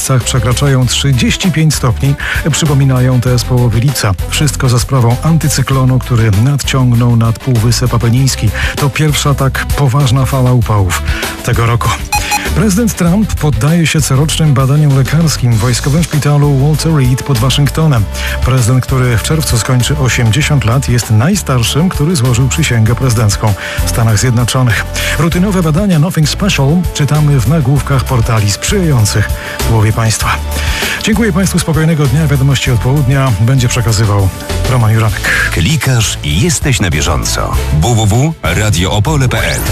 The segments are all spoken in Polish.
miejscach przekraczają 35 stopni. Przypominają te z połowy lipca. Wszystko za sprawą antycyklonu, który nadciągnął nad Półwysep Apeniński. To pierwsza tak poważna fala upałów tego roku. Prezydent Trump poddaje się corocznym badaniom lekarskim w wojskowym szpitalu Walter Reed pod Waszyngtonem. Prezydent, który w czerwcu skończy 80 lat, jest najstarszym, który złożył przysięgę prezydencką w Stanach Zjednoczonych. Rutynowe badania Nothing Special czytamy w nagłówkach portali sprzyjających głowie państwa. Dziękuję Państwu, spokojnego dnia. Wiadomości od południa będzie przekazywał Roman Juranek. Klikasz i jesteś na bieżąco. www.radioopole.pl.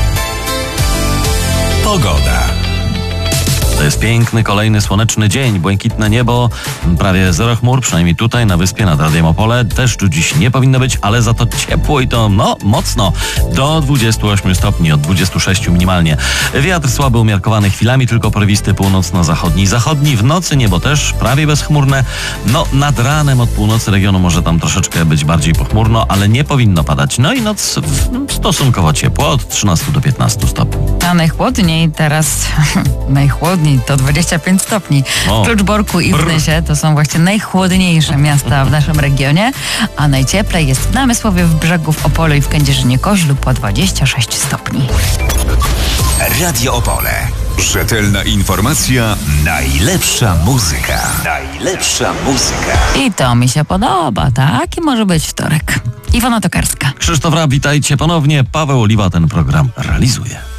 Pogoda. To jest piękny, kolejny słoneczny dzień, błękitne niebo, prawie zero chmur, przynajmniej tutaj na wyspie nad Radiem Opole. Deszczu dziś nie powinno być, ale za to ciepło i to mocno, do 28 stopni, od 26 minimalnie. Wiatr słaby, umiarkowany chwilami, tylko porywisty północno-zachodni. Zachodni w nocy niebo też prawie bezchmurne. Nad ranem od północy regionu może tam troszeczkę być bardziej pochmurno, ale nie powinno padać. No i noc stosunkowo ciepło, od 13 do 15 stopni. A najchłodniej teraz, najchłodniej to 25 stopni. W Kluczborku i w Nysie to są właśnie najchłodniejsze miasta w naszym regionie, a najcieplej jest w Namysłowie, w Brzegu, w Opolu i w Kędzierzynie-Koźlu po 26 stopni. Radio Opole. Rzetelna informacja, najlepsza muzyka. Najlepsza muzyka. I to mi się podoba, tak? I może być wtorek. Iwona Tokarska. Krzysztof Rab, witajcie ponownie. Paweł Oliwa ten program realizuje.